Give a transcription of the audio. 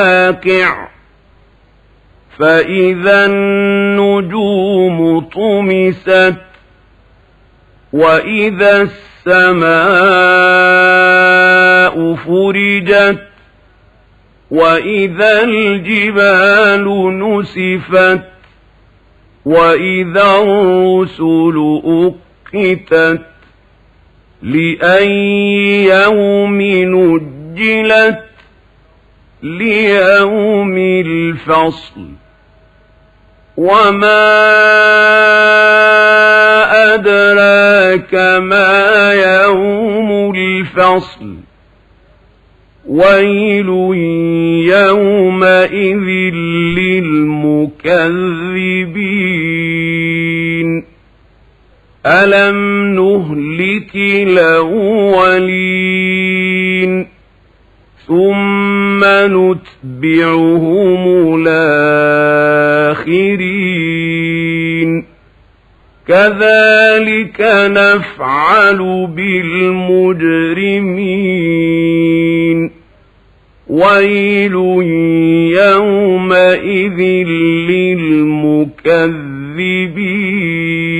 واقع فإذا النجوم طمست وإذا السماء فرجت وإذا الجبال نسفت وإذا الرسل أقتت لأي يوم نجلت ليوم الفصل وما أدراك ما يوم الفصل ويل يومئذ للمكذبين ألم نهلك الأولين ثم نتبعهم الآخرين كذلك نفعل بالمجرمين ويل يومئذ للمكذبين